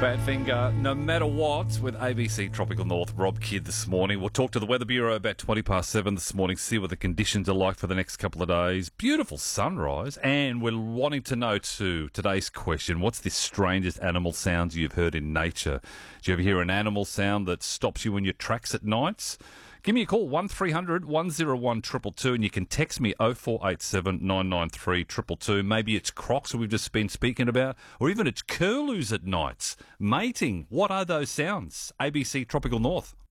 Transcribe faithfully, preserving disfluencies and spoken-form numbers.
Badfinger, no matter what, with A B C Tropical North, Rob Kidd this morning. We'll talk to the Weather Bureau about twenty past seven this morning, see what the conditions are like for the next couple of days. Beautiful sunrise, and we're wanting to know too, today's question, what's the strangest animal sounds you've heard in nature? Do you ever hear an animal sound that stops you in your tracks at nights? Give me a call, one three hundred one oh one two two two, and you can text me oh four eight seven nine nine three two two two. Maybe it's crocs we've just been speaking about, or even it's curlews at nights. Mating, what are those sounds? A B C Tropical North.